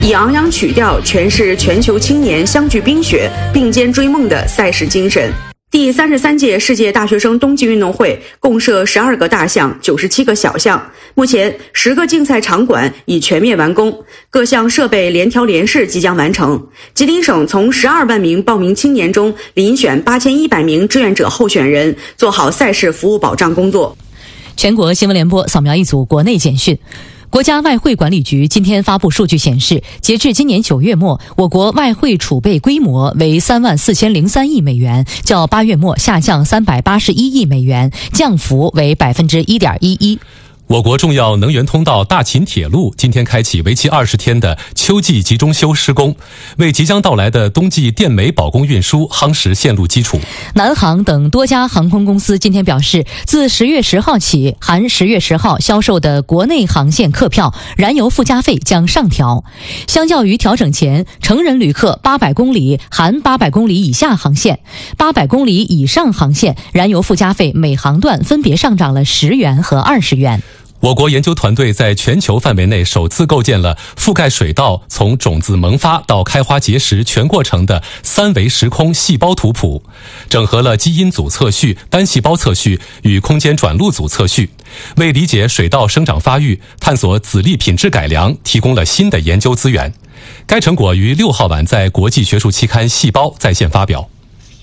以昂扬曲调诠释全球青年相聚冰雪、并肩追梦的赛事精神。第33届世界大学生冬季运动会共设12个大项、97个小项，目前10个竞赛场馆已全面完工，各项设备联调联试即将完成。吉林省从12万名报名青年中遴选8100名志愿者候选人，做好赛事服务保障工作。 全国新闻联播扫描一组国内简讯。国家外汇管理局今天发布数据显示，截至今年9月末，我国外汇储备规模为34003亿美元，较8月末下降381亿美元，降幅为1.11%。 我国重要能源通道大秦铁路今天开启为期20天的秋季集中修施工，为即将到来的冬季电煤保供运输夯实线路基础。 南航等多家航空公司今天表示，自10月10号起，含10月10号销售的国内航线客票燃油附加费将上调。相较于调整前，成人旅客800公里含800公里以下航线、800公里以上航线燃油附加费每航段分别上涨了10元和20元。 我国研究团队在全球范围内首次构建了覆盖水稻从种子萌发到开花结实全过程的3维时空细胞图谱，整合了基因组测序、单细胞测序与空间转录组测序，为理解水稻生长发育、探索籽粒品质改良提供了新的研究资源。该成果于6号晚在国际学术期刊《细胞》在线发表。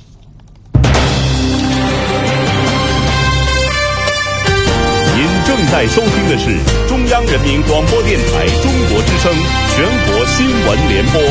正在收听的是中央人民广播电台中国之声全国新闻联播。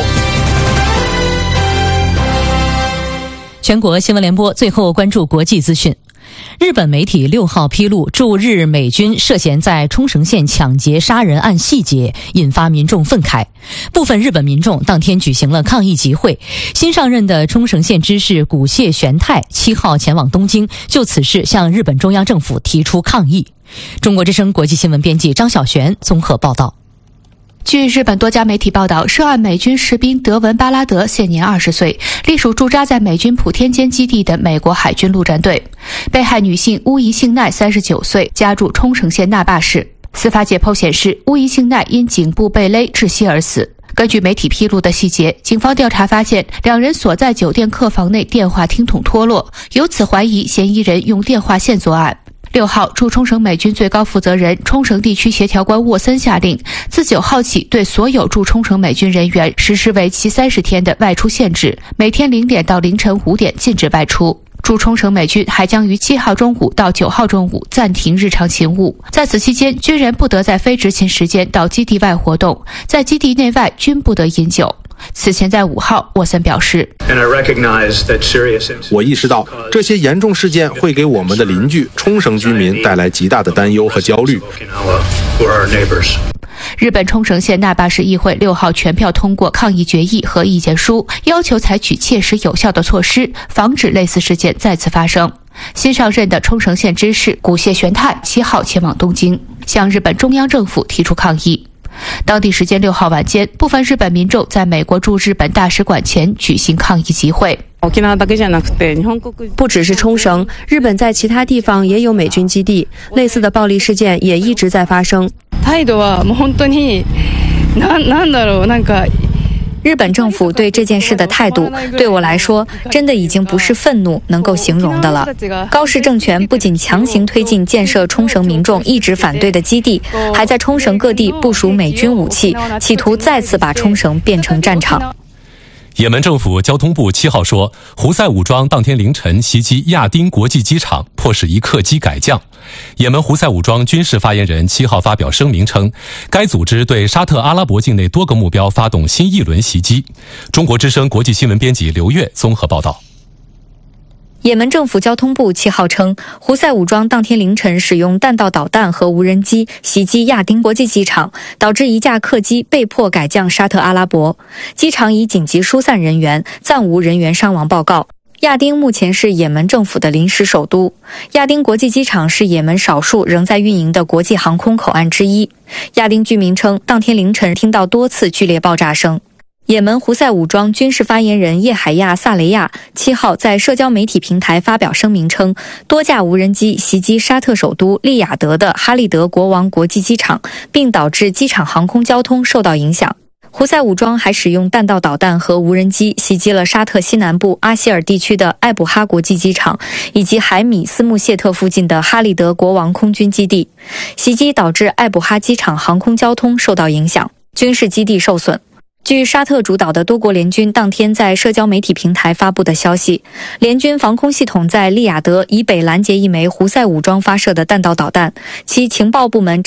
全国新闻联播最后关注国际资讯。日本媒体6号披露驻日美军涉嫌在冲绳县抢劫杀人案细节，引发民众愤慨。部分日本民众当天举行了抗议集会。新上任的冲绳县知事古谢玄太7号前往东京，就此事向日本中央政府提出抗议。中国之声国际新闻编辑张晓璇综合报道。 据日本多家媒体报道，涉案美军士兵德文·巴拉德现年20岁，隶属驻扎在美军普天间基地的美国海军陆战队。被害女性乌宜幸奈39岁，家住冲绳县那霸市。司法解剖显示，乌宜幸奈因颈部被勒窒息而死。根据媒体披露的细节，警方调查发现，两人所在酒店客房内电话听筒脱落，由此怀疑嫌疑人用电话线作案。6号，驻冲绳美军最高负责人、冲绳地区协调官沃森下令，自9号起对所有驻冲绳美军人员实施为期30天的外出限制，每天0点到凌晨5点禁止外出。驻冲绳美军还将于7号中午到9号中午暂停日常勤务，在此期间，军人不得在非执勤时间到基地外活动，在基地内外均不得饮酒。此前在5号，沃森表示， 我意识到这些严重事件会给我们的邻居冲绳居民带来极大的担忧和焦虑。 日本冲绳县那霸市议会6号全票通过抗议决议和意见书，要求采取切实有效的措施，防止类似事件再次发生。新上任的冲绳县知事古谢玄太7号前往东京，向日本中央政府提出抗议。当地时间6号晚间，部分日本民众在美国驻日本大使馆前举行抗议集会。 不只是冲绳，日本在其他地方也有美军基地，类似的暴力事件也一直在发生。日本政府对这件事的态度，对我来说，真的已经不是愤怒能够形容的了。高市政权不仅强行推进建设冲绳民众一直反对的基地，还在冲绳各地部署美军武器，企图再次把冲绳变成战场。 也门政府交通部7号说，胡塞武装当天凌晨袭击亚丁国际机场，迫使一客机改降。也门胡塞武装军事发言人7号发表声明称，该组织对沙特阿拉伯境内多个目标发动新一轮袭击。中国之声国际新闻编辑刘越综合报道。 也门政府交通部7号称，胡塞武装当天凌晨使用弹道导弹和无人机袭击亚丁国际机场，导致一架客机被迫改降沙特阿拉伯。机场已紧急疏散人员，暂无人员伤亡报告。亚丁目前是也门政府的临时首都。亚丁国际机场是也门少数仍在运营的国际航空口岸之一。亚丁居民称，当天凌晨听到多次剧烈爆炸声。也门胡塞武装军事发言人叶海亚·萨雷亚7号在社交媒体平台发表声明称，多架无人机袭击沙特首都利雅得的哈利德国王国际机场，并导致机场航空交通受到影响。 胡塞武装还使用弹道导弹和无人机袭击了沙特西南部阿希尔地区的艾卜哈国际机场，以及海米斯穆谢特附近的哈利德国王空军基地。袭击导致艾卜哈机场航空交通受到影响，军事基地受损。据沙特主导的多国联军当天在社交媒体平台发布的消息，联军防空系统在利雅得以北拦截一枚胡塞武装发射的弹道导弹，其情报部门